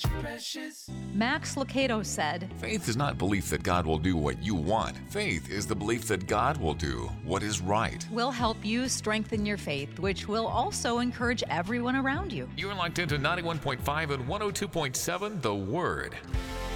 Max Lucado said, Faith is not belief that God will do what you want. Faith is the belief that God will do what is right. we'll help you strengthen your faith, which will also encourage everyone around you. You're locked into 91.5 and 102.7 The Word.